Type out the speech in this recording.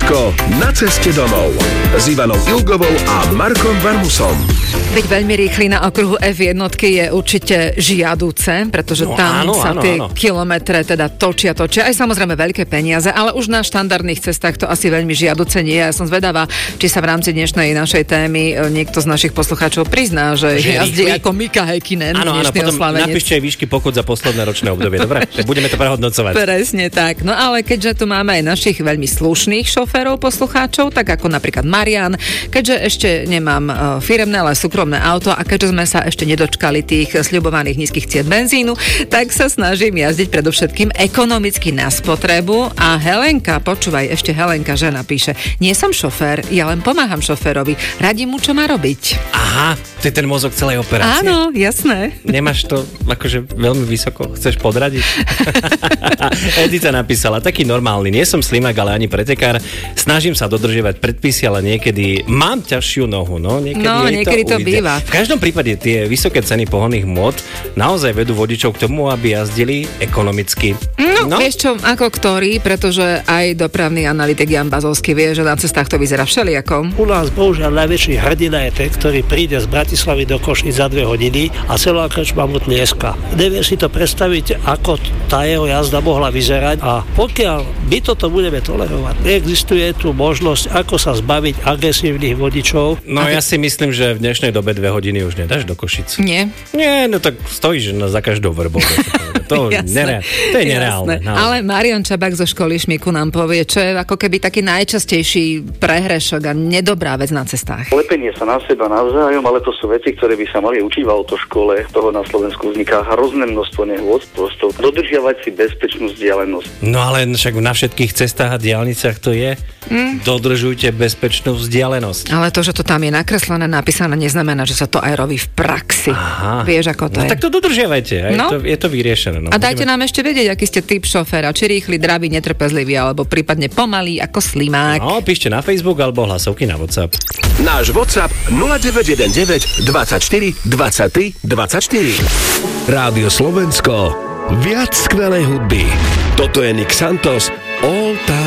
Slovensko na ceste domov s Ivanou Ilgovou a Markom Varmusom. Byť veľmi rýchly na okruhu F1 je určite žiaduce, pretože tam sa tie kilometre teda točia. Aj samozrejme veľké peniaze, ale už na štandardných cestách to asi veľmi žiaduce nie. Ja som zvedavá, či sa v rámci dnešnej našej témy niekto z našich poslucháčov prizná, že jazdí ako Mika Häkkinen. Áno, potom napíšte aj výšky pokut za posledné ročné obdobie, dobre? Budeme to prehodnocovať. Presne tak. No ale keďže tu máme aj našich veľmi slušných šoférov, poslucháčov, tak ako napríklad Marian, keďže ešte nemám firemné, ale súkromné auto a keďže sme sa ešte nedočkali tých sľubovaných nízkych cien benzínu, tak sa snažím jazdiť predovšetkým ekonomicky na spotrebu. A Helenka, počúvaj, ešte Helenka žena píše: nie som šofér, ja len pomáham šoférovi, radím mu, čo má robiť. Aha, to je ten mozog celej operácie. Áno, jasné. Nemáš to akože veľmi vysoko, chceš podradiť? Edita napísala: taký normálny, nie som slimák, ale ani pretekár, snažím sa dodržiavať predpisy, ale niekedy mám ťažšiu nohu, niekedy to býva. V každom prípade tie vysoké ceny pohonných môd naozaj vedú vodičov k tomu, aby jazdili ekonomicky. No, vieš čo, ako ktorý, pretože aj dopravný analytik Jan Bazovský vie, že na cestách to vyzerá všelijako. U nás bohužiaľ najväčší hrdina je ten, ktorý príde z Bratislavy do Košíc za 2 hodiny a celá krčma mu tlieska. Nevieš si to predstaviť, ako tá jeho jazda mohla vyzerať, a pokiaľ my toto budeme tolerovať, neexistuje tu možnosť, ako sa zbaviť agresívnych vodičov. No ja si myslím, že v dnešnej dobe 2 hodiny už nedáš do Košic. Nie? Nie, no tak stojíš za každou vrbou. To je nereálne. Ale Marian Čabák zo školy Šmiku nám povie, čo je ako keby taký najčastejší prehrešok a nedobrá vec na cestách. Lepenie sa na seba navzájom, ale to sú veci, ktoré by sa mali učiť v autoškole. Toho na Slovensku vzniká hrozné množstvo nehôd. Prosto dodržiavať si bezpečnú vzdialenosť. No ale však na všetkých cestách a diaľniciach to je. Dodržujte bezpečnú vzdialenosť. Ale to, že to tam je nakreslené, napísané, neznamená, že sa to aj robí v praxi. Aha. Vieš, ako to je. Tak to dodržiavajte. Je to vyriešené. A dajte nám ešte vedieť, aký ste typ šoféra. Či rýchly, dravý, netrpezlivý, alebo prípadne pomalý ako slimák. No, píšte na Facebook alebo hlasovky na WhatsApp. Náš WhatsApp 0919 24 23 24. Rádio Slovensko. Viac skvelej hudby. Toto je Nick Santos. All time.